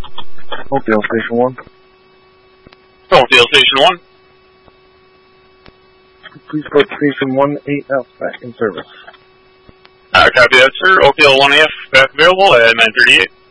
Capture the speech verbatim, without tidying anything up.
Oakdale Station one. Oakdale Station one. Please put Station one eight F back in service. Uh, copy that, sir. Oakdale one F back available at nine thirty-eight.